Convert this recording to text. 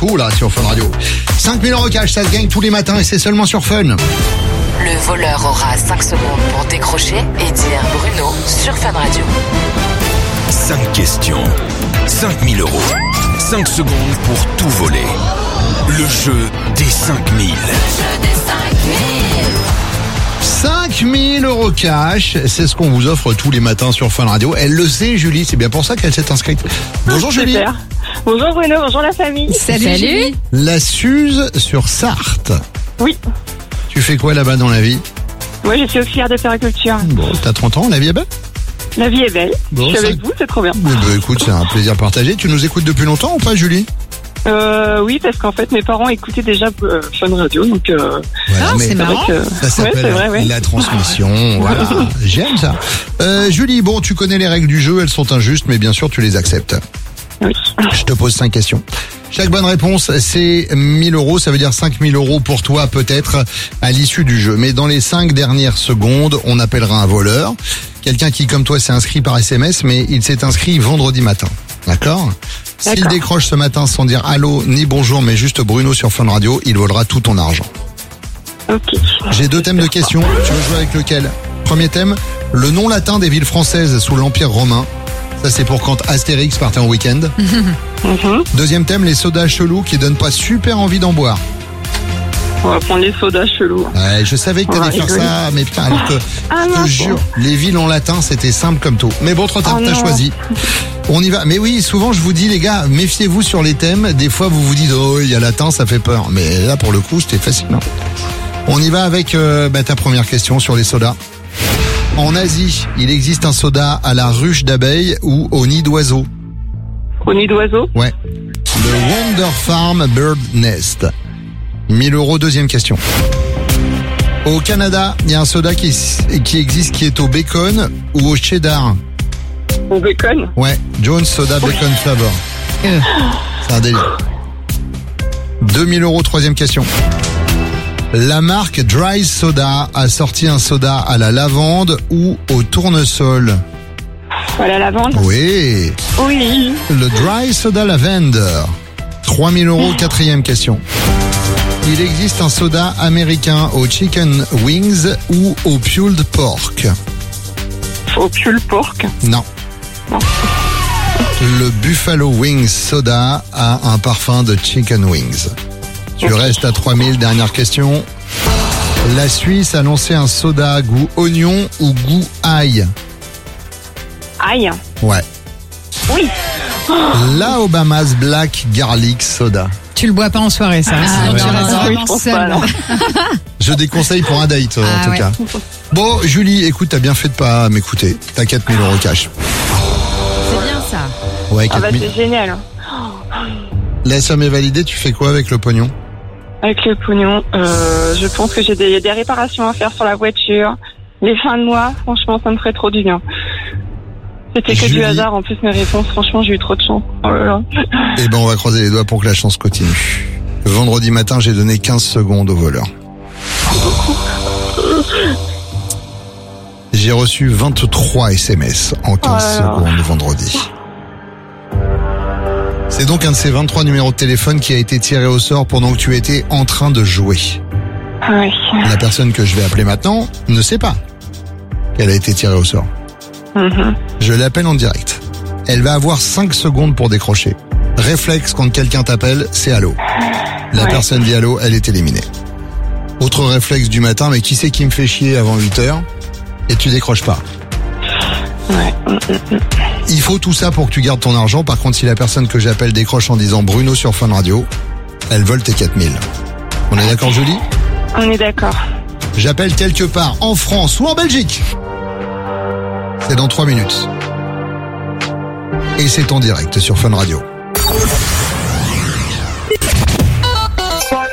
coup là sur Fun Radio. 5 000 € cash, ça se gagne tous les matins et c'est seulement sur Fun. Le voleur aura 5 secondes pour décrocher et dire Bruno sur Fun Radio. 5 questions, 5 000 €. 5 secondes pour tout voler. Le jeu des 5 000. 5 000 € cash, c'est ce qu'on vous offre tous les matins sur Fun Radio. Elle le sait, Julie, c'est bien pour ça qu'elle s'est inscrite. Bonjour Julie. Super. Bonjour Bruno, bonjour la famille. Salut. La Suze sur Sarthe. Oui, Tu fais quoi là-bas dans la vie? moi je suis auxiliaire de périculture. Bon, t'as 30 ans, la vie est belle? La vie est belle. Bon, je suis ça- avec vous, c'est trop bien. Eh ben, écoute, c'est un plaisir partagé. Tu nous écoutes depuis longtemps ou pas, Julie? Oui, parce qu'en fait mes parents écoutaient déjà Fun Radio, donc Voilà, mais c'est marrant. ça s'appelle c'est vrai, ouais. la transmission. Voilà, j'aime ça. Julie, bon, tu connais les règles du jeu, elles sont injustes, mais bien sûr, tu les acceptes. Oui. Je te pose 5 questions. Chaque bonne réponse, c'est 1 000 €. Ça veut dire 5 000 € pour toi, peut-être, à l'issue du jeu. Mais dans les 5 dernières secondes, on appellera un voleur. Quelqu'un qui, comme toi, s'est inscrit par SMS, mais il s'est inscrit vendredi matin. D'accord? S'il D'accord. décroche ce matin sans dire allô ni bonjour, mais juste Bruno sur Fun Radio, il volera tout ton argent. Ok. J'ai 2 thèmes de questions. Tu veux jouer avec lequel? Premier thème, le nom latin des villes françaises sous l'Empire romain. Ça, c'est pour quand Astérix partait en week-end. Mhm. Deuxième thème, les sodas chelous qui donnent pas super envie d'en boire. On va prendre les sodas chelous. Ouais, je savais que t'allais Ouais, faire rigolo. ça, mais putain, alors que, Ah, je te mince. jure, les villes en latin, c'était simple comme tout. Mais bon, trop tard, Oh t'as non. choisi. On y va. Mais oui, souvent, je vous dis, les gars, méfiez-vous sur les thèmes. Des fois, vous vous dites, oh, il y a latin, ça fait peur. Mais là, pour le coup, c'était facile. hein. On y va avec ta première question sur les sodas. En Asie, il existe un soda à la ruche d'abeilles ou au nid d'oiseau. Au nid d'oiseau. Ouais. Le Wonder Farm Bird Nest. 1 000 €, deuxième question. Au Canada, il y a un soda qui existe qui est au bacon ou au cheddar. Au bacon. Ouais, Jones Soda Bacon Flavor. C'est un délire. 2 000 €, troisième question. La marque Dry Soda a sorti un soda à la lavande ou au tournesol. Voilà la lavande. Oui. Oui. Le Dry Soda Lavender. 3 000 €, quatrième question. Il existe un soda américain au chicken wings ou au pulled pork. Au pull pork. Non. Le Buffalo Wings Soda a un parfum de chicken wings. Tu restes à 3 000, dernière question. La Suisse a lancé un soda goût oignon ou goût ail. Aïe. Ouais. Oui. La Obama's Black Garlic Soda. Tu le bois pas en soirée, ça. Sinon ouais. tu restes Ah, oui, vraiment je pense seul. pas, alors. Je déconseille pour un date, en Ah tout ouais. cas. Bon, Julie, écoute, t'as bien fait de pas m'écouter. T'as 4 000 € cash. C'est bien ça. Ouais, Ah 4 bah 000. c'est génial. La somme est validée, tu fais quoi avec le pognon? Avec le pognon, je pense que j'ai des réparations à faire sur la voiture. Les fins de mois, franchement, ça me ferait trop du bien. C'était que Julie. du hasard. En plus, mes réponses, franchement, j'ai eu trop de chance. Oh là là. Eh ben, on va croiser les doigts pour que la chance continue. Vendredi matin, j'ai donné 15 secondes au voleur. J'ai reçu 23 SMS en 15 Oh là là. secondes vendredi. C'est donc un de ces 23 numéros de téléphone qui a été tiré au sort pendant que tu étais en train de jouer. Ouais. La personne que je vais appeler maintenant ne sait pas qu'elle a été tirée au sort. Mhm. Je l'appelle en direct. Elle va avoir 5 secondes pour décrocher. Réflexe quand quelqu'un t'appelle, c'est allô. La Ouais. personne dit allô, elle est éliminée. Autre réflexe du matin, mais qui c'est qui me fait chier avant 8h? Et tu décroches pas. Ouais. Il faut tout ça pour que tu gardes ton argent. Par contre, si la personne que j'appelle décroche en disant Bruno sur Fun Radio, elle vole tes 4 000. On est d'accord, Julie? On est d'accord. J'appelle quelque part en France ou en Belgique. C'est dans 3 minutes. Et c'est en direct sur Fun Radio.